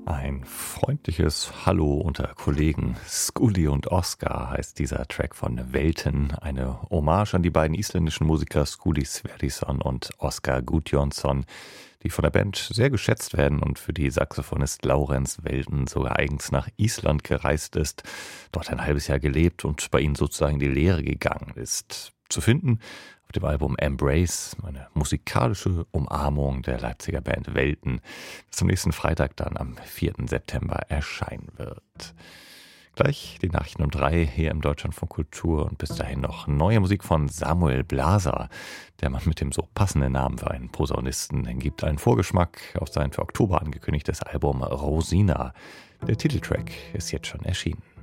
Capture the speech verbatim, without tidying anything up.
Ein freundliches Hallo unter Kollegen. Skúli und Óskar heißt dieser Track von Welten. Eine Hommage an die beiden isländischen Musiker Skúli Sverrisson und Óskar Gudjónsson, die von der Band sehr geschätzt werden und für die Saxophonist Laurens Welten sogar eigens nach Island gereist ist, dort ein halbes Jahr gelebt und bei ihnen sozusagen in die Lehre gegangen ist. Zu finden auf dem Album Embrace, eine musikalische Umarmung der Leipziger Band Welten, das zum nächsten Freitag dann am vierten September erscheinen wird. Gleich die Nachrichten um drei hier im Deutschlandfunk Kultur und bis dahin noch neue Musik von Samuel Blaser. Der Mann mit dem so passenden Namen für einen Posaunisten gibt einen Vorgeschmack auf sein für Oktober angekündigtes Album Rosina. Der Titeltrack ist jetzt schon erschienen.